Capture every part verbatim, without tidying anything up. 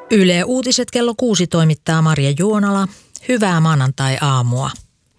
Yle Uutiset kello kuusi toimittaa Marja Juonala. Hyvää maanantai-aamua.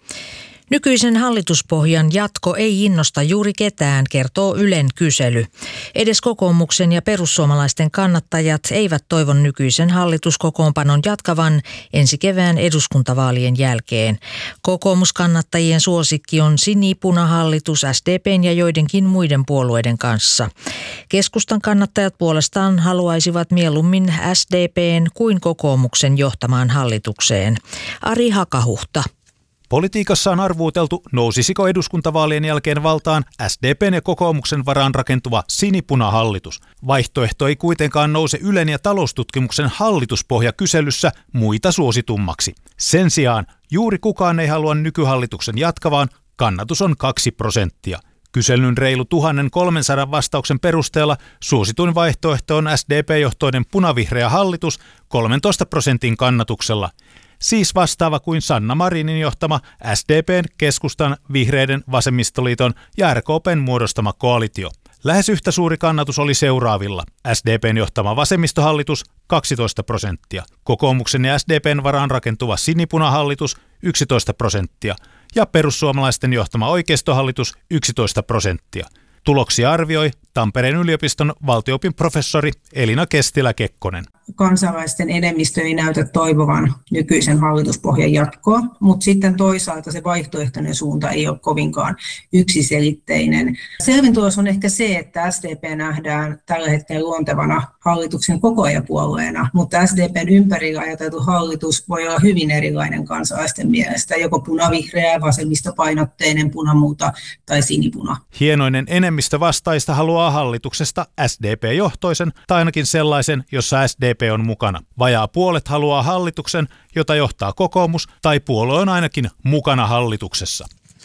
Nykyisen hallituspohjan jatko ei innosta juuri ketään, kertoo Ylen kysely. Edes kokoomuksen ja perussuomalaisten kannattajat eivät toivo nykyisen hallituskokoonpanon jatkavan ensi kevään eduskuntavaalien jälkeen. Kokoomuskannattajien suosikki on sinipunahallitus S D P:n ja joidenkin muiden puolueiden kanssa. Keskustan kannattajat puolestaan haluaisivat mieluummin S D P:n kuin kokoomuksen johtamaan hallitukseen. Ari Hakahuhta. Politiikassa on arvuuteltu, nousisiko eduskuntavaalien jälkeen valtaan S D P:n ja kokoomuksen varaan rakentuva sinipunahallitus. Vaihtoehto ei kuitenkaan nouse Ylen ja taloustutkimuksen hallituspohjakyselyssä muita suositummaksi. Sen sijaan juuri kukaan ei halua nykyhallituksen jatkavaan, kannatus on kaksi prosenttia. Kyselyn reilu tuhatkolmesataa vastauksen perusteella suosituin vaihtoehto on S D P-johtoinen punavihreä hallitus kolmentoista prosentin kannatuksella. Siis vastaava kuin Sanna Marinin johtama S D P:n, Keskustan, Vihreiden, Vasemmistoliiton ja R K P:n muodostama koalitio. Lähes yhtä suuri kannatus oli seuraavilla. S D P:n johtama vasemmistohallitus kaksitoista prosenttia, kokoomuksen ja S D P:n varaan rakentuva sinipunahallitus yksitoista prosenttia ja perussuomalaisten johtama oikeistohallitus yksitoista prosenttia. Tuloksia arvioi Tampereen yliopiston valtio-opin professori Elina Kestilä-Kekkonen. Kansalaisten enemmistö ei näytä toivovan nykyisen hallituspohjan jatkoa, mutta sitten toisaalta se vaihtoehtoinen suunta ei ole kovinkaan yksiselitteinen. Selvin tulos on ehkä se, että S D P nähdään tällä hetkellä luontevana hallituksen kokoajapuolueena, mutta S D P:n ympärillä ajateltu hallitus voi olla hyvin erilainen kansalaisten mielestä, joko punavihreä, vasemmistopainotteinen, punamuuta tai sinipuna. Hienoinen enemmistö vastaista haluaa hallituksesta S D P-johtoisen tai ainakin sellaisen, jossa S D P on mukana. Vajaa puolet haluaa hallituksen, jota johtaa kokoomus, tai puolue on ainakin mukana hallituksessa.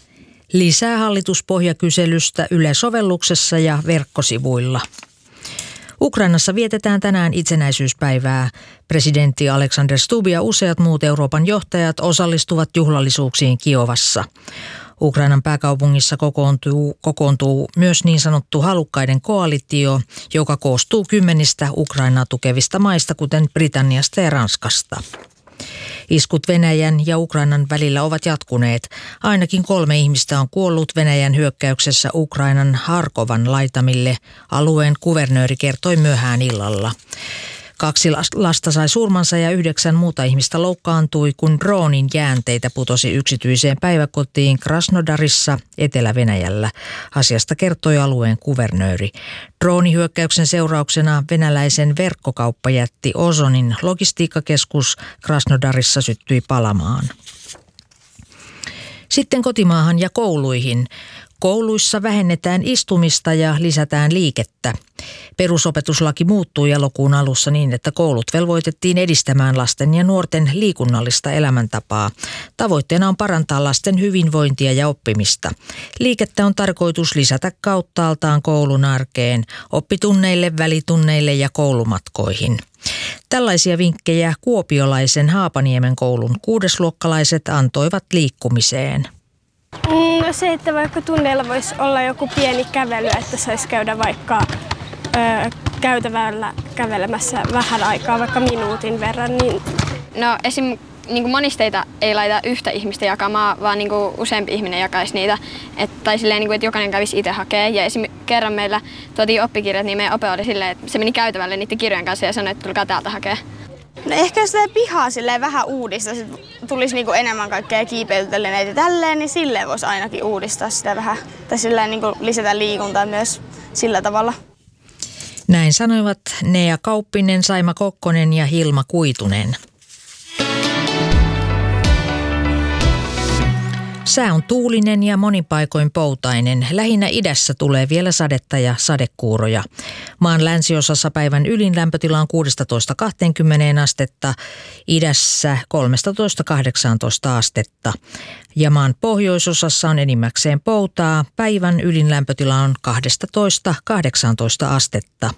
Lisää hallituspohjakyselystä Yle-sovelluksessa ja verkkosivuilla. Ukrainassa vietetään tänään itsenäisyyspäivää. Presidentti Alexander Stubb ja useat muut Euroopan johtajat osallistuvat juhlallisuuksiin Kiovassa. Ukrainan pääkaupungissa kokoontuu, kokoontuu myös niin sanottu halukkaiden koalitio, joka koostuu kymmenistä Ukrainaa tukevista maista, kuten Britanniasta ja Ranskasta. Iskut Venäjän ja Ukrainan välillä ovat jatkuneet. Ainakin kolme ihmistä on kuollut Venäjän hyökkäyksessä Ukrainan Harkovan laitamille, alueen kuvernööri kertoi myöhään illalla. Kaksi lasta sai surmansa ja yhdeksän muuta ihmistä loukkaantui, kun droonin jäänteitä putosi yksityiseen päiväkotiin Krasnodarissa Etelä-Venäjällä. Asiasta kertoi alueen kuvernööri. Droonihyökkäyksen seurauksena venäläisen verkkokauppajätti Ozonin logistiikkakeskus Krasnodarissa syttyi palamaan. Sitten kotimaahan ja kouluihin. Kouluissa vähennetään istumista ja lisätään liikettä. Perusopetuslaki muuttui elokuun alussa niin, että koulut velvoitettiin edistämään lasten ja nuorten liikunnallista elämäntapaa. Tavoitteena on parantaa lasten hyvinvointia ja oppimista. Liikettä on tarkoitus lisätä kauttaaltaan koulun arkeen, oppitunneille, välitunneille ja koulumatkoihin. Tällaisia vinkkejä kuopiolaisen Haapaniemen koulun kuudesluokkalaiset antoivat liikkumiseen. No se, että vaikka tunneilla voisi olla joku pieni kävely, että saisi käydä vaikka ö, käytävällä kävelemässä vähän aikaa, vaikka minuutin verran. Niin... No esim. Niin monisteita ei laita yhtä ihmistä jakamaan, vaan niin useampi ihminen jakaisi niitä. Et, tai silleen, niin kuin, että jokainen kävisi itse hakemaan. Ja esim. Kerran meillä tuotiin oppikirjat, niin meidän ope oli silleen, että se meni käytävälle niiden kirjojen kanssa ja sanoi, että tulkaa täältä hakemaan. No ehkä jos pihaa silleen vähän uudistaa, tulisi niinku enemmän kaikkea kiipeilyteleneitä ja tälleen, niin silleen voisi ainakin uudistaa sitä vähän. Tai silleen niinku lisätä liikuntaa myös sillä tavalla. Näin sanoivat Nea Kauppinen, Saima Kokkonen ja Hilma Kuitunen. Sää on tuulinen ja monin paikoin poutainen. Lähinnä idässä tulee vielä sadetta ja sadekuuroja. Maan länsiosassa päivän ylin lämpötila on kuusitoista kaksikymmentä astetta, idässä kolmetoista kahdeksantoista astetta. Ja maan pohjoisosassa on enimmäkseen poutaa. Päivän ylin lämpötila on kaksitoista kahdeksantoista astetta.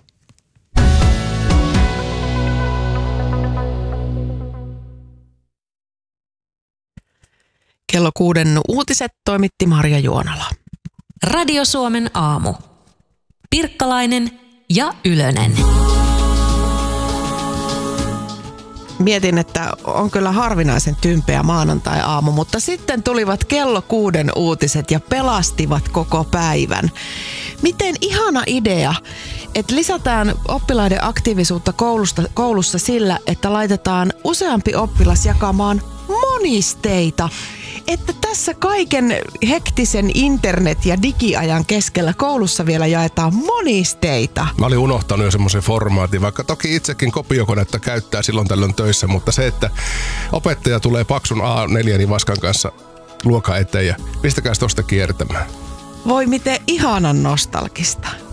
Kello kuuden uutiset toimitti Marja Juonala. Radio Suomen aamu. Pirkkalainen ja Ylönen. Mietin, että on kyllä harvinaisen tympeä maanantai-aamu, mutta sitten tulivat kello kuuden uutiset ja pelastivat koko päivän. Miten ihana idea, että lisätään oppilaiden aktiivisuutta koulusta, koulussa sillä, että laitetaan useampi oppilas jakamaan monisteita. Että tässä kaiken hektisen internet- ja digiajan keskellä koulussa vielä jaetaan monisteita. Mä olin unohtanut jo semmoisen formaatin, vaikka toki itsekin kopiokonetta käyttää silloin tällöin töissä, mutta se, että opettaja tulee paksun A neljä vaskan kanssa luokan eteen ja pistäkääs tosta kiertämään. Voi miten ihanan nostalgista.